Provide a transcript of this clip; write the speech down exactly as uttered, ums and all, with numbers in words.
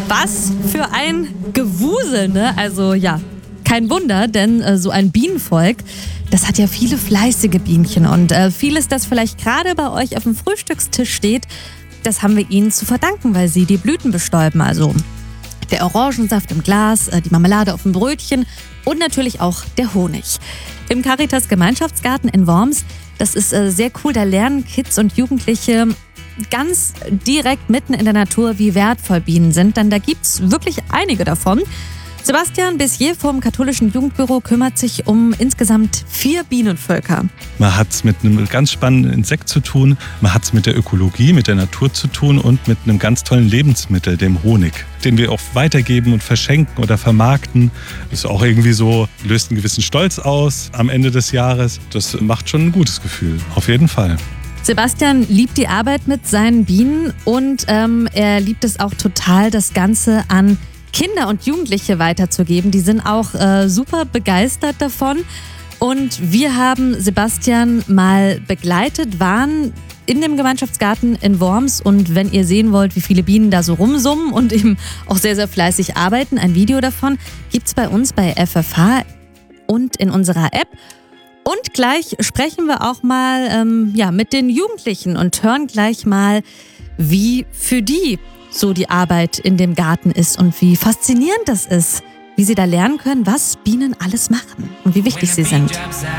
Was für ein Gewusel, ne? Also ja, kein Wunder, denn äh, so ein Bienenvolk, das hat ja viele fleißige Bienchen. Und äh, vieles, das vielleicht gerade bei euch auf dem Frühstückstisch steht, das haben wir ihnen zu verdanken, weil sie die Blüten bestäuben. Also der Orangensaft im Glas, äh, die Marmelade auf dem Brötchen und natürlich auch der Honig. Im Caritas Gemeinschaftsgarten in Worms, das ist äh, sehr cool, da lernen Kids und Jugendliche ganz direkt mitten in der Natur, wie wertvoll Bienen sind, denn da gibt's wirklich einige davon. Sebastian Bessier vom katholischen Jugendbüro kümmert sich um insgesamt vier Bienenvölker. Man hat es mit einem ganz spannenden Insekt zu tun, man hat es mit der Ökologie, mit der Natur zu tun und mit einem ganz tollen Lebensmittel, dem Honig, den wir auch weitergeben und verschenken oder vermarkten. Ist auch irgendwie so, löst einen gewissen Stolz aus am Ende des Jahres. Das macht schon ein gutes Gefühl, auf jeden Fall. Sebastian liebt die Arbeit mit seinen Bienen und ähm, er liebt es auch total, das Ganze an Kinder und Jugendliche weiterzugeben. Die sind auch äh, super begeistert davon. Und wir haben Sebastian mal begleitet, waren in dem Gemeinschaftsgarten in Worms. Und wenn ihr sehen wollt, wie viele Bienen da so rumsummen und eben auch sehr, sehr fleißig arbeiten, ein Video davon gibt's bei uns bei F F H und in unserer App. Und gleich sprechen wir auch mal ähm, ja, mit den Jugendlichen und hören gleich mal, wie für die so die Arbeit in dem Garten ist und wie faszinierend das ist, wie sie da lernen können, was Bienen alles machen und wie wichtig sie sind.